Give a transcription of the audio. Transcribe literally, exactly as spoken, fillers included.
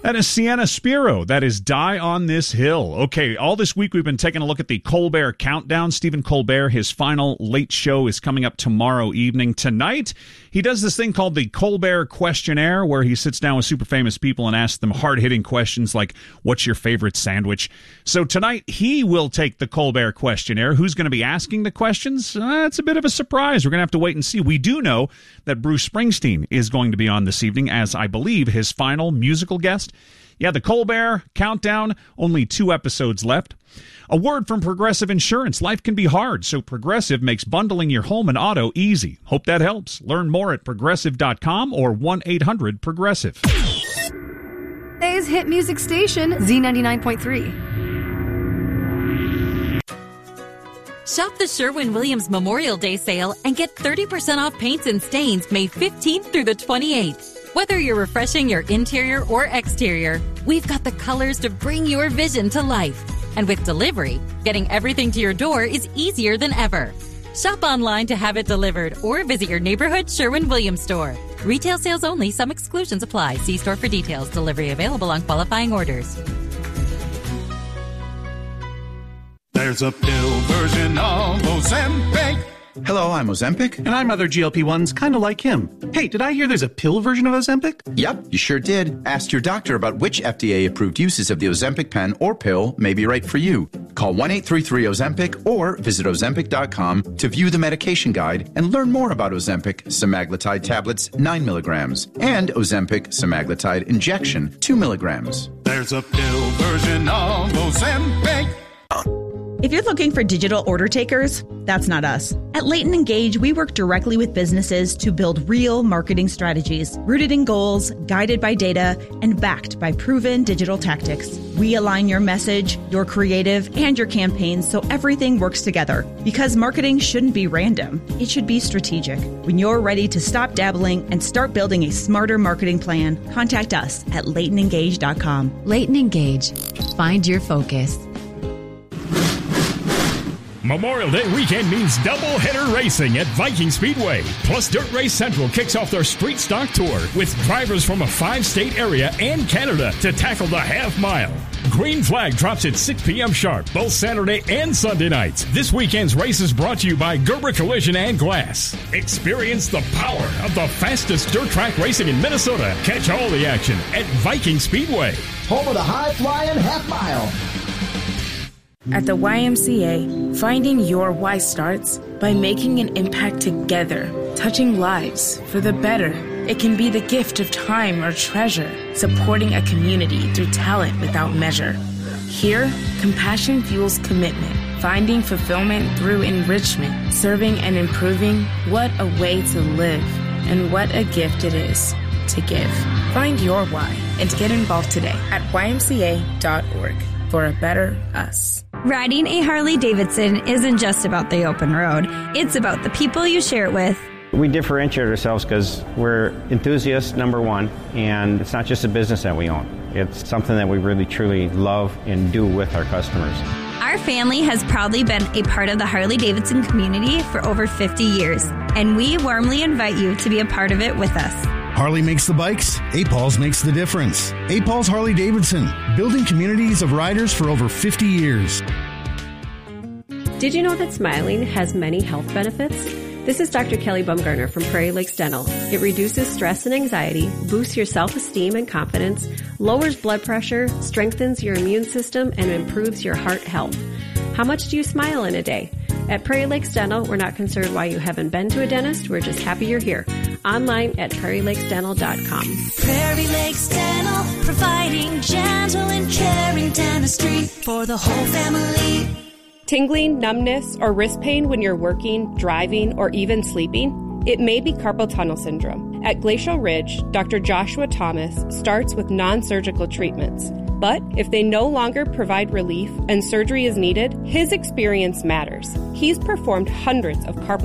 That is Sienna Spiro. That is Die on This Hill. Okay, all this week we've been taking a look at the Colbert Countdown. Stephen Colbert, his final late show is coming up tomorrow evening. Tonight, he does this thing called the Colbert Questionnaire, where he sits down with super famous people and asks them hard-hitting questions like, what's your favorite sandwich? So tonight, he will take the Colbert Questionnaire. Who's going to be asking the questions? Uh, it's a bit of a surprise. We're going to have to wait and see. We do know that Bruce Springsteen is going to be on this evening as, I believe, his final musical guest. Yeah, the Colbert Countdown, only two episodes left. A word from Progressive Insurance. Life can be hard, so Progressive makes bundling your home and auto easy. Hope that helps. Learn more at progressive dot com or one eight hundred progressive. Today's hit music station, Z ninety-nine point three. Shop the Sherwin-Williams Memorial Day sale and get thirty percent off paints and stains May fifteenth through the twenty-eighth. Whether you're refreshing your interior or exterior, we've got the colors to bring your vision to life. And with delivery, getting everything to your door is easier than ever. Shop online to have it delivered or visit your neighborhood Sherwin-Williams store. Retail sales only. Some exclusions apply. See store for details. Delivery available on qualifying orders. There's a pill version of Ozempic. Hello, I'm Ozempic. And I'm other G L P ones kind of like him. Hey, did I hear there's a pill version of Ozempic? Yep, you sure did. Ask your doctor about which F D A-approved uses of the Ozempic pen or pill may be right for you. Call one eight three three Ozempic or visit Ozempic dot com to view the medication guide and learn more about Ozempic semaglutide tablets nine milligrams and Ozempic semaglutide injection two milligrams. There's a pill version of Ozempic. If you're looking for digital order takers, that's not us. At Leighton Engage, we work directly with businesses to build real marketing strategies, rooted in goals, guided by data, and backed by proven digital tactics. We align your message, your creative, and your campaigns so everything works together. Because marketing shouldn't be random. It should be strategic. When you're ready to stop dabbling and start building a smarter marketing plan, contact us at Leighton Engage dot com. Leighton Engage. Find your focus. Memorial Day weekend means double-header racing at Viking Speedway. Plus, Dirt Race Central kicks off their Street Stock Tour with drivers from a five-state area and Canada to tackle the half-mile. Green Flag drops at six p.m. sharp, both Saturday and Sunday nights. This weekend's race is brought to you by Gerber Collision and Glass. Experience the power of the fastest dirt track racing in Minnesota. Catch all the action at Viking Speedway. Home of the high-flying half-mile. At the Y M C A, finding your why starts by making an impact together, touching lives for the better. It can be the gift of time or treasure, supporting a community through talent without measure. Here, compassion fuels commitment, finding fulfillment through enrichment, serving and improving. What a way to live, and what a gift it is to give. Find your why and get involved today at Y M C A dot org for a better us. Riding a Harley-Davidson isn't just about the open road. It's about the people you share it with. We differentiate ourselves because we're enthusiasts, number one, and it's not just a business that we own. It's something that we really, truly love and do with our customers. Our family has proudly been a part of the Harley-Davidson community for over fifty years, and we warmly invite you to be a part of it with us. Harley makes the bikes, A P A Ls makes the difference. A P A Ls Harley-Davidson, building communities of riders for over fifty years. Did you know that smiling has many health benefits? This is Doctor Kelly Bumgarner from Prairie Lakes Dental. It reduces stress and anxiety, boosts your self-esteem and confidence, lowers blood pressure, strengthens your immune system, and improves your heart health. How much do you smile in a day? At Prairie Lakes Dental, we're not concerned why you haven't been to a dentist. We're just happy you're here. Online at prairie lakes dental dot com. Prairie Lakes Dental, providing gentle and caring dentistry for the whole family. Tingling, numbness, or wrist pain when you're working, driving, or even sleeping? It may be carpal tunnel syndrome. At Glacial Ridge, Doctor Joshua Thomas starts with non-surgical treatments. But if they no longer provide relief and surgery is needed, his experience matters. He's performed hundreds of carpal